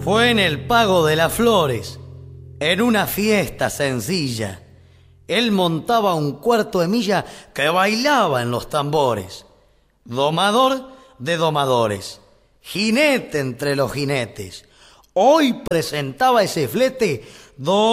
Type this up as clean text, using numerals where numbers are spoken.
Fue en el Pago de las Flores, en una fiesta sencilla. Él montaba un cuarto de milla que bailaba en los tambores. Domador de domadores, jinete entre los jinetes. Hoy presentaba ese flete